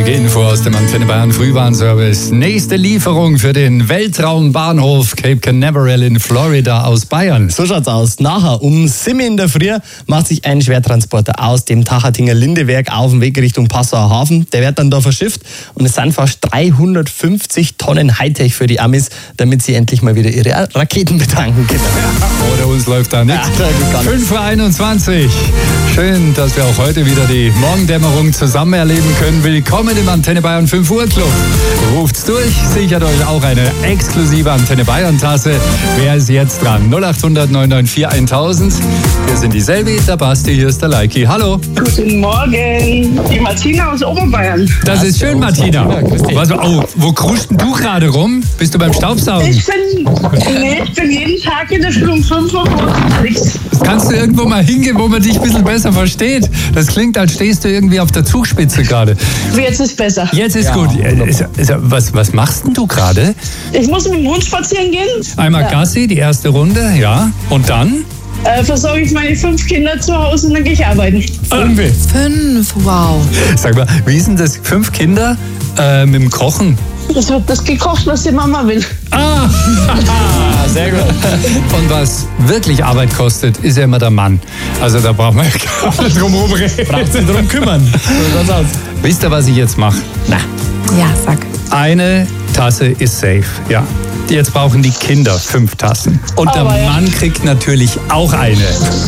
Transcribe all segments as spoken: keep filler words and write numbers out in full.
Wichtige Info aus dem Antenne Bayern Frühwarnservice. Nächste Lieferung für den Weltraumbahnhof Cape Canaveral in Florida aus Bayern. So schaut's aus. Nachher um sieben in der Früh macht sich ein Schwertransporter aus dem Tachatinger Lindewerk auf den Weg Richtung Passauer Hafen. Der wird dann da verschifft und es sind fast dreihundertfünfzig Tonnen Hightech für die Amis, damit sie endlich mal wieder ihre Raketen betanken können. Oder uns läuft da nichts. Ja, fünf Uhr einundzwanzig. Schön, dass wir auch heute wieder die Morgendämmerung zusammen erleben können. Willkommen im Antenne Bayern fünf Uhr Club. Ruft's durch, sichert euch auch eine exklusive Antenne Bayern Tasse. Wer ist jetzt dran? null acht hundert neun neun vier tausend. Wir sind die Selvi, der Basti, hier ist der Leiki. Hallo. Guten Morgen, die Martina aus Oberbayern. Das ist schön, Martina. Was, oh, wo kruscht denn du gerade rum? Bist du beim Staubsaugen? Ich bin, nee, ich bin jeden Tag in der Schule um fünf Uhr unterwegs. Kannst du irgendwo mal hingehen, wo man dich ein bisschen besser versteht? Das klingt, als stehst du irgendwie auf der Zugspitze gerade. Jetzt ist besser. Jetzt ist Ja, gut. Ist- ist- Was, was machst denn du gerade? Ich muss mit dem Hund spazieren gehen. Einmal Ja. Gassi, die erste Runde, ja. Und dann? Äh, versorge ich meine fünf Kinder zu Hause und dann gehe ich arbeiten. Fünf. Fünf, wow. Sag mal, wie sind das? Fünf Kinder äh, mit dem Kochen? Das wird das gekocht, was die Mama will. Ah! Sehr gut. Und was wirklich Arbeit kostet, ist ja immer der Mann. Also da brauchen wir gar nicht drum rumreden. Braucht sich darum kümmern. So schaut's aus. Wisst ihr, was ich jetzt mache? Na, Ja, sag. eine Tasse ist safe, ja. Jetzt brauchen die Kinder fünf Tassen. Und der Aber ja. Mann kriegt natürlich auch eine.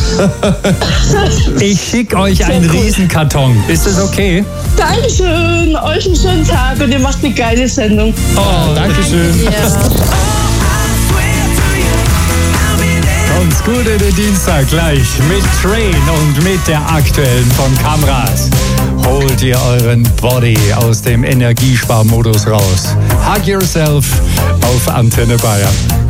Ich schicke euch einen cool. Riesenkarton. Ist das okay? Dankeschön, euch einen schönen Tag und ihr macht eine geile Sendung. Oh, Dankeschön. Kommt's gut in den Dienstag gleich mit Train und mit der aktuellen von Kamras. Holt ihr euren Body aus dem Energiesparmodus raus. Hug yourself auf Antenne Bayern.